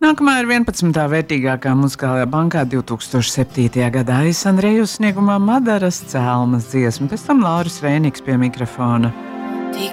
Nākamā ir 11. vērtīgākā muzikālajā bankā 2007. gadā. Es Andreju sniegumā Madaras Cēlmas dziesmu, pēc tam Lauris Vēniks pie mikrofona.